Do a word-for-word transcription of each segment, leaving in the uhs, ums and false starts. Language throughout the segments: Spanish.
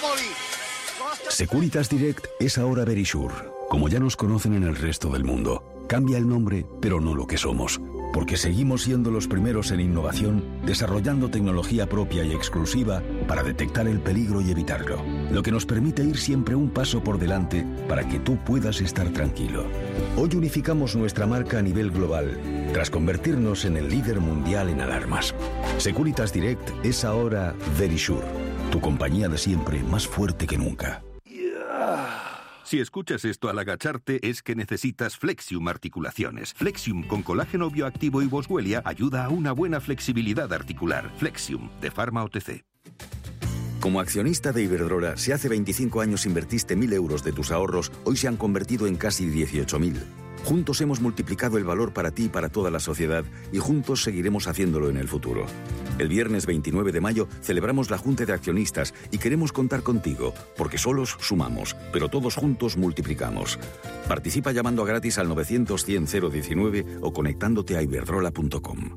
Securitas Direct es ahora Verisure, como ya nos conocen en el resto del mundo. Cambia el nombre, pero no lo que somos, porque seguimos siendo los primeros en innovación, desarrollando tecnología propia y exclusiva para detectar el peligro y evitarlo, lo que nos permite ir siempre un paso por delante para que tú puedas estar tranquilo. Hoy unificamos nuestra marca a nivel global, tras convertirnos en el líder mundial en alarmas. Securitas Direct es ahora Verisure, tu compañía de siempre más fuerte que nunca. Si escuchas esto al agacharte, es que necesitas Flexium Articulaciones. Flexium con colágeno bioactivo y boswellia ayuda a una buena flexibilidad articular. Flexium, de Pharma O T C. Como accionista de Iberdrola, si hace veinticinco años invertiste mil euros de tus ahorros, hoy se han convertido en casi dieciocho mil. Juntos hemos multiplicado el valor para ti y para toda la sociedad, y juntos seguiremos haciéndolo en el futuro. El viernes veintinueve de mayo celebramos la Junta de Accionistas y queremos contar contigo, porque solos sumamos, pero todos juntos multiplicamos. Participa llamando a gratis al novecientos cien cero diecinueve o conectándote a iberdrola punto com.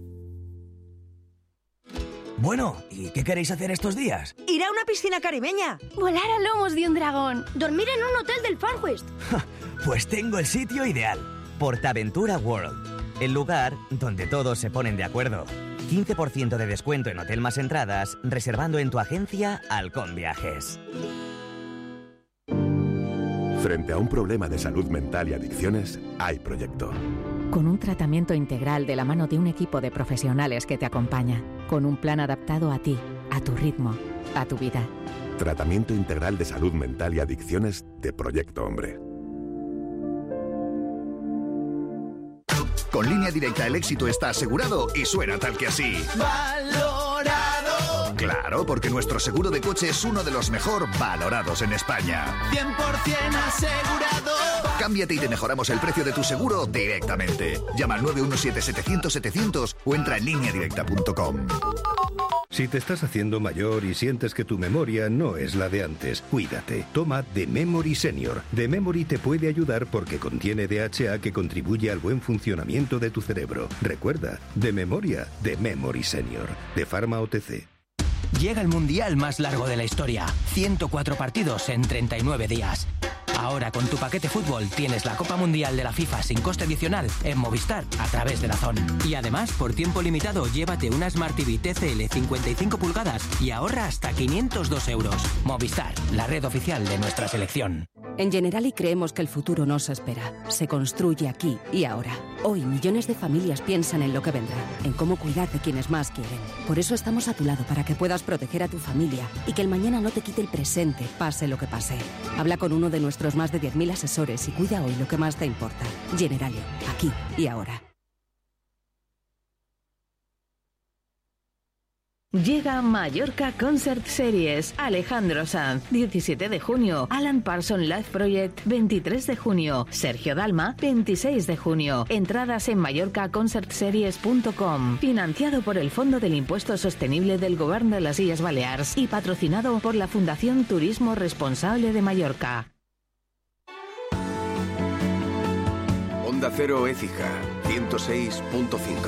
Bueno, ¿y qué queréis hacer estos días? Ir a una piscina caribeña. Volar a lomos de un dragón. Dormir en un hotel del Far West. Pues tengo el sitio ideal. PortAventura World. El lugar donde todos se ponen de acuerdo. quince por ciento de descuento en hotel más entradas, reservando en tu agencia Halcón Viajes. Frente a un problema de salud mental y adicciones, hay proyecto. Con un tratamiento integral de la mano de un equipo de profesionales que te acompaña. Con un plan adaptado a ti, a tu ritmo, a tu vida. Tratamiento integral de salud mental y adicciones de Proyecto Hombre. Con Línea Directa el éxito está asegurado y suena tal que así. ¡Valorado! Claro, porque nuestro seguro de coche es uno de los mejor valorados en España. cien por ciento asegurado. Cámbiate y te mejoramos el precio de tu seguro directamente. Llama al nueve uno siete setecientos setecientos o entra en línea directa punto com. Si te estás haciendo mayor y sientes que tu memoria no es la de antes, cuídate. Toma The Memory Senior. The Memory te puede ayudar porque contiene D H A que contribuye al buen funcionamiento de tu cerebro. Recuerda, de memoria, The Memory Senior, de Pharma O T C. Llega el mundial más largo de la historia. ciento cuatro partidos en treinta y nueve días. Ahora con tu paquete fútbol tienes la Copa Mundial de la FIFA sin coste adicional en Movistar a través de DAZN. Y además, por tiempo limitado, llévate una Smart T V T C L cincuenta y cinco pulgadas y ahorra hasta quinientos dos euros. Movistar, la red oficial de nuestra selección. En Generali creemos que el futuro no se espera, se construye aquí y ahora. Hoy millones de familias piensan en lo que vendrá, en cómo cuidar de quienes más quieren. Por eso estamos a tu lado para que puedas proteger a tu familia y que el mañana no te quite el presente, pase lo que pase. Habla con uno de nuestros más de diez mil asesores y cuida hoy lo que más te importa. Generali, aquí y ahora. Llega Mallorca Concert Series. Alejandro Sanz, diecisiete de junio. Alan Parsons Live Project, veintitrés de junio. Sergio Dalma, veintiséis de junio. Entradas en mallorca concert series punto com. Financiado por el Fondo del Impuesto Sostenible del Gobierno de las Illes Balears y patrocinado por la Fundación Turismo Responsable de Mallorca. Onda Cero Écija, ciento seis punto cinco.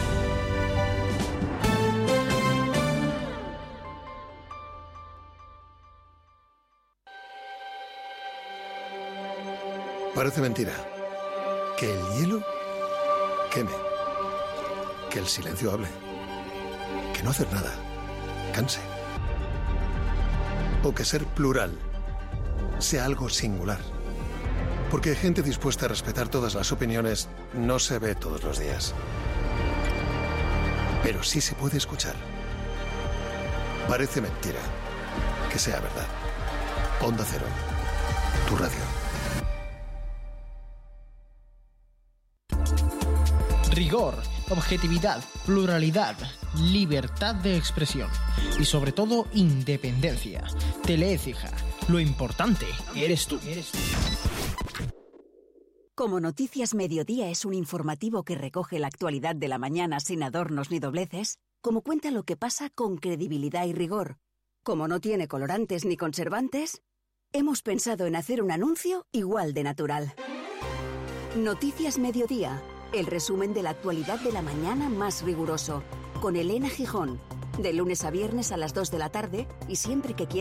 Parece mentira. Que el hielo queme. Que el silencio hable. Que no hacer nada canse. O que ser plural sea algo singular. Porque gente dispuesta a respetar todas las opiniones no se ve todos los días. Pero sí se puede escuchar. Parece mentira que sea verdad. Onda Cero, tu radio. Rigor, objetividad, pluralidad, libertad de expresión y sobre todo independencia. Teleécija, lo importante eres tú. Como Noticias Mediodía es un informativo que recoge la actualidad de la mañana sin adornos ni dobleces, como cuenta lo que pasa con credibilidad y rigor, como no tiene colorantes ni conservantes, hemos pensado en hacer un anuncio igual de natural. Noticias Mediodía, el resumen de la actualidad de la mañana más riguroso, con Elena Gijón, de lunes a viernes a las dos de la tarde y siempre que quieras.